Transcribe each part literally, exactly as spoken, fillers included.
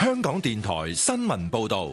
香港電台新聞報道。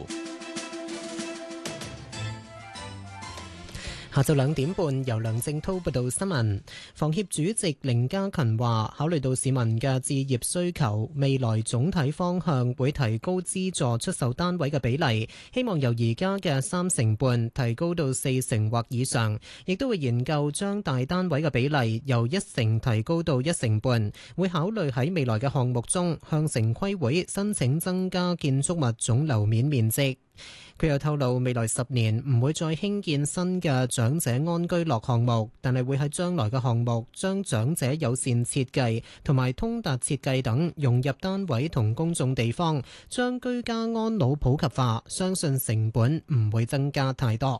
下晝兩點半，由梁正濤報道新聞。房協主席凌家勤話，考慮到市民嘅置業需求，未來總體方向會提高資助出售單位嘅比例，希望由而家嘅三成半提高到四成或以上，亦都會研究將大單位嘅比例由一成提高到一成半，會考慮喺未來嘅項目中向城規會申請增加建築物總樓面面積。佢又透露，未來十年唔會再興建新嘅長者安居樂項目，但係會喺將來嘅項目將長者友善設計同埋通達設計等融入單位同公眾地方，將居家安老普及化，相信成本唔會增加太多。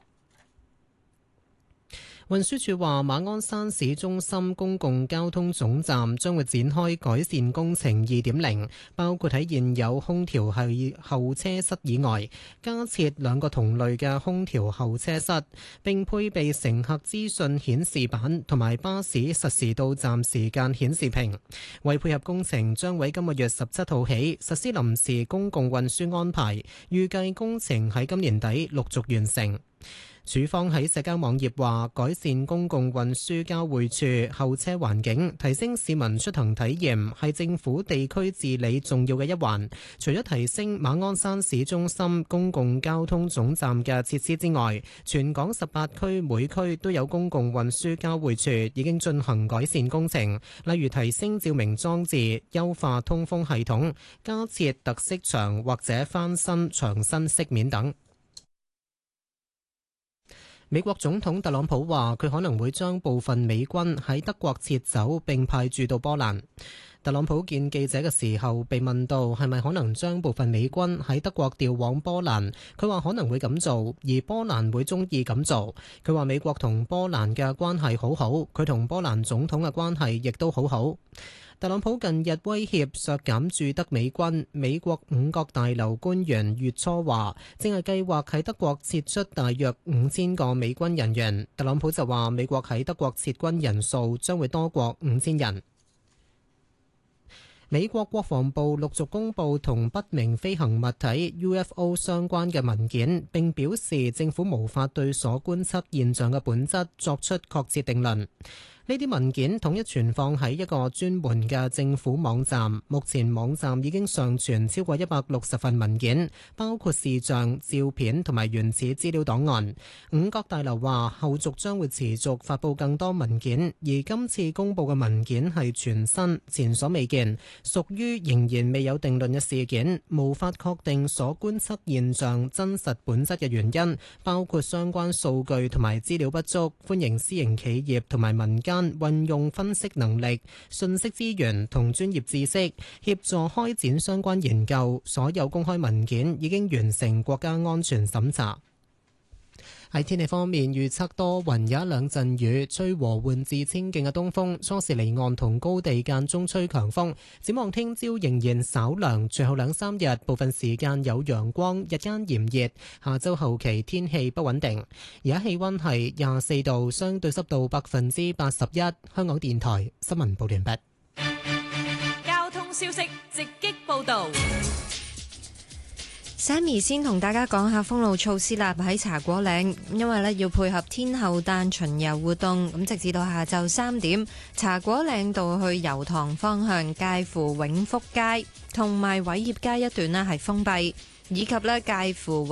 運輸署話，馬鞍山市中心公共交通總站將會展開改善工程二點零，包括喺現有空調係候車室以外，加設兩個同類嘅空調候車室，並配備乘客資訊顯示板同埋巴士實時到站時間顯示屏。為配合工程，將喺今個月十七號起實施臨時公共運輸安排，預計工程喺今年底陸續完成。署方喺社交網頁話，改善公共運輸交匯處候車環境，提升市民出行體驗，係政府地區治理重要嘅一環。除咗提升馬鞍山市中心公共交通總站嘅設施之外，全港十八區每區都有公共運輸交匯處已經進行改善工程，例如提升照明裝置、優化通風系統、加設特色牆或者翻新牆身飾面等。美國總統特朗普話，佢可能會將部分美軍喺德國撤走並派駐到波蘭。特朗普見記者嘅時候被問到係咪可能將部分美軍喺德國調往波蘭，佢話可能會咁做，而波蘭會鍾意咁做。佢話美國同波蘭嘅關係好好，佢同波蘭總統嘅關係亦都好好。特朗普近日威脅削減駐德美軍，美國五角大樓官員月初話正係計劃喺德國撤出大約五千個美軍人員。特朗普就話美國喺德國撤軍人數將會多過五千人。美國國防部陸續公布同不明飛行物體 U F O 相關嘅文件，並表示政府無法對所觀測現象嘅本質作出確切定論。呢啲文件統一存放喺一個專門嘅政府網站，目前網站已經上傳超過一百六十份文件，包括視像、照片同埋原始資料檔案。五角大樓話後續將會持續發布更多文件，而今次公布嘅文件係全新、前所未見，屬於仍然未有定論嘅事件，無法確定所觀測現象真實本質嘅原因，包括相關數據同埋資料不足，歡迎私營企業同埋民間運用分析能力、信息資源同專業知識，協助開展相關研究。所有公開文件已經完成國家安全審查。喺天氣方面，預測多雲，有一兩陣雨，吹和緩至清勁嘅東風，初時離岸同高地間中吹強風。展望聽朝仍然稍涼，隨後兩三日部分時間有陽光，日間炎熱。下週後期天氣不穩定。而家氣溫係廿四度，相對濕度百分之八十一。香港電台新聞報完畢。 交通消息直擊報道。 Sammy 先同大家講下封路措施啦，喺茶果嶺，因為咧要配合天后誕巡遊活動，咁直至到下晝三點，茶果嶺道去油塘方向介乎永福街同埋偉業街一段咧係封閉，以及咧介乎